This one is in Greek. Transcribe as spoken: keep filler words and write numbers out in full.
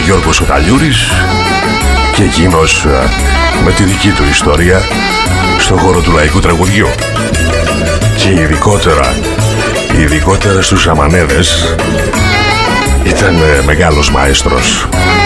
Γιώργος ο Ταλιούρης και εκείνος με τη δική του ιστορία στον χώρο του λαϊκού τραγουδιού. Και ειδικότερα, ειδικότερα στους Αμανέδες ήταν μεγάλος μαέστρος.